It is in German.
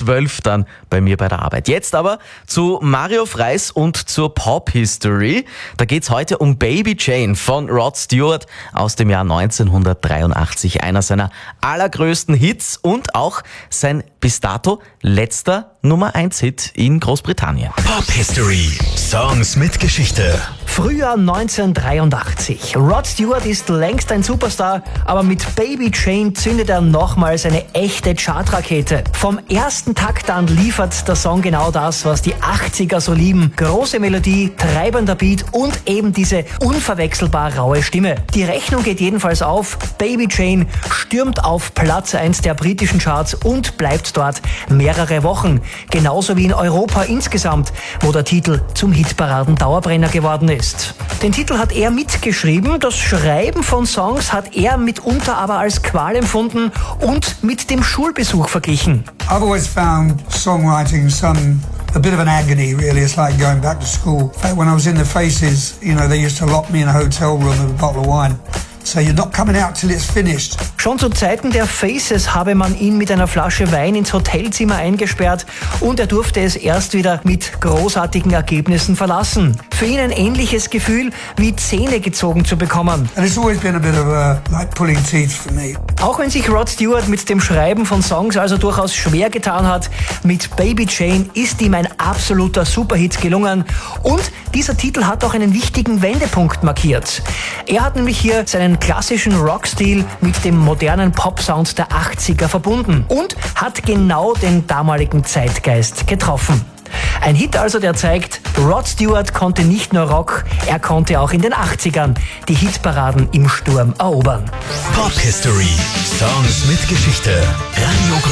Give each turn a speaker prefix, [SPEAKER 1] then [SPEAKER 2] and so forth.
[SPEAKER 1] 12 dann bei mir bei der Arbeit. Jetzt aber zu Mario Freis und zur Pop History. Da geht's heute um Baby Jane von Rod Stewart aus dem Jahr 1983. Einer seiner allergrößten Hits und auch sein bis dato letzter Nummer 1 Hit in Großbritannien.
[SPEAKER 2] Pop History. Songs mit Geschichte.
[SPEAKER 3] Frühjahr 1983. Rod Stewart ist längst ein Superstar, aber mit Baby Jane zündet er nochmals eine echte Chartrakete. Vom ersten Takt an liefert der Song genau das, was die 80er so lieben. Große Melodie, treibender Beat und eben diese unverwechselbar raue Stimme. Die Rechnung geht jedenfalls auf. Baby Jane stürmt auf Platz 1 der britischen Charts und bleibt dort mehrere Wochen. Genauso wie in Europa insgesamt, wo der Titel zum Hitparaden-Dauerbrenner geworden ist. Den Titel hat er mitgeschrieben, das Schreiben von Songs hat er mitunter aber als Qual empfunden und mit dem Schulbesuch verglichen.
[SPEAKER 4] I've always found songwriting a bit of an agony, really. It's like going back to school. In fact, when I was in the Faces, they used to lock me in a hotel room with a bottle of wine. So you're not coming out till it's finished.
[SPEAKER 3] Schon zu Zeiten der Faces habe man ihn mit einer Flasche Wein ins Hotelzimmer eingesperrt und er durfte es erst wieder mit großartigen Ergebnissen verlassen. Für ihn ein ähnliches Gefühl wie Zähne gezogen zu bekommen.
[SPEAKER 4] And it's always been a bit of like pulling teeth for me.
[SPEAKER 3] Auch wenn sich Rod Stewart mit dem Schreiben von Songs also durchaus schwer getan hat, mit Baby Jane ist ihm ein absoluter Superhit gelungen und dieser Titel hat auch einen wichtigen Wendepunkt markiert. Er hat nämlich hier seinen klassischen Rockstil mit dem modernen Pop-Sound der 80er verbunden und hat genau den damaligen Zeitgeist getroffen. Ein Hit also, der zeigt, Rod Stewart konnte nicht nur Rock, er konnte auch in den 80ern die Hitparaden im Sturm erobern.
[SPEAKER 2] Pop History. Songs mit Geschichte. Radio